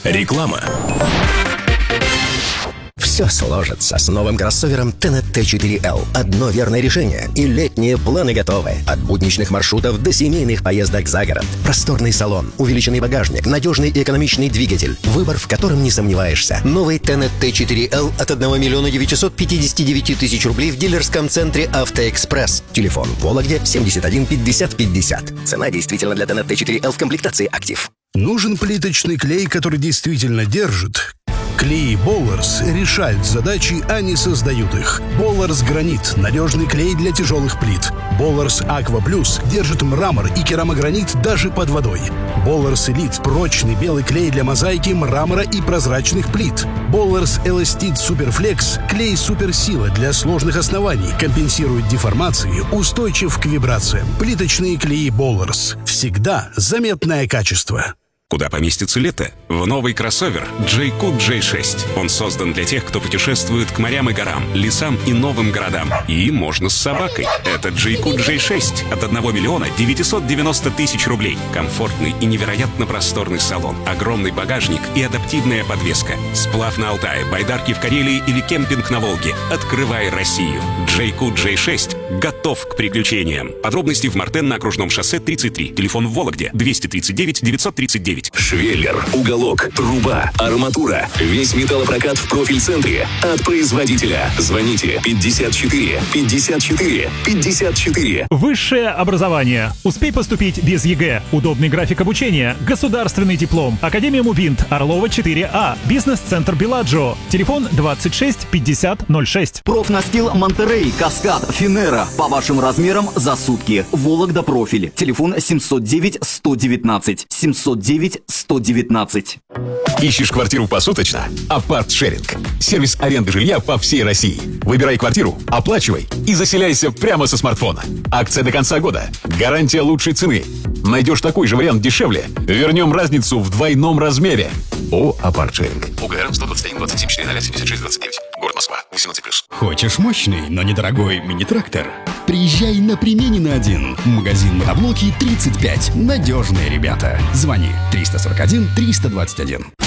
Реклама. Все сложится с новым кроссовером Tenet T4L. Одно верное решение, и летние планы готовы. От будничных маршрутов до семейных поездок за город. Просторный салон, увеличенный багажник, надежный и экономичный двигатель. Выбор, в котором не сомневаешься. Новый Tenet T4L от 1 959 000 рублей в дилерском центре «Автоэкспресс». Телефон в Вологде 71 50 50. Цена действительно для Tenet T4L в комплектации «Актив». Нужен плиточный клей, который действительно держит. Клей Болларс решают задачи, а не создают их. Болларс Гранит – надежный клей для тяжелых плит. Болларс Аква Плюс держит мрамор и керамогранит даже под водой. Болларс Элит – прочный белый клей для мозаики, мрамора и прозрачных плит. Болларс Эластит Суперфлекс – клей суперсила для сложных оснований, компенсирует деформации, устойчив к вибрациям. Плиточные клеи Болларс. Всегда заметное качество. Куда поместится лето? В новый кроссовер J-Q J6. Он создан для тех, кто путешествует к морям и горам, лесам и новым городам. И можно с собакой. Это J-Q J6 от 1 990 000 рублей. Комфортный и невероятно просторный салон, огромный багажник и адаптивная подвеска. Сплав на Алтае, байдарки в Карелии или кемпинг на Волге. Открывай Россию. J-Q J6 готов к приключениям. Подробности в Мартен на окружном шоссе 33. Телефон в Вологде 239 939. Швеллер, уголок, труба, арматура. Весь металлопрокат в профиль-центре. От производителя. Звоните 54 54 54. Высшее образование. Успей поступить без ЕГЭ. Удобный график обучения. Государственный диплом. Академия Мубинт. Орлова 4А. Бизнес-центр Беладжо. Телефон 26 50 06. Профнастил Монтерей, Каскад, Финера. По вашим размерам за сутки. Вологда профиль. Телефон 709 119. 709 119. Ищешь квартиру посуточно? Апарт-шеринг. Сервис аренды жилья по всей России. Выбирай квартиру, оплачивай и заселяйся прямо со смартфона. Акция до конца года. Гарантия лучшей цены. Найдешь такой же вариант дешевле. Вернем разницу в двойном размере. О, апарт-шеринг. УГР 121 27 4 76 29. Город Москва. 18+. Хочешь мощный, но недорогой мини-трактор? Приезжай на Применина 1. Магазин мотоблоки 35. Надежные ребята. Звони 341 321.